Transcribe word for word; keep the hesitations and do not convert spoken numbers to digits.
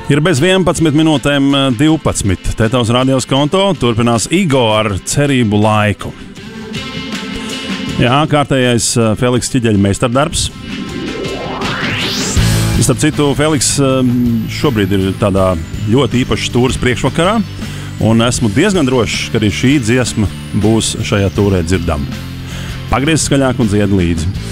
Ir bez vienpadsmit minūtēm divpadsmit. Te tavs radios konto turpinās Igo ar cerību laiku. Jā, kārtējais Feliks Ķiģeļa meistardarbs. Starp citu, Feliks šobrīd ir tādā ļoti īpašas tūras priekšvakarā, un esmu diezgan drošs, ka arī šī dziesma būs šajā tūrē dzirdama. Pagriez skaļāk un dzied līdzi.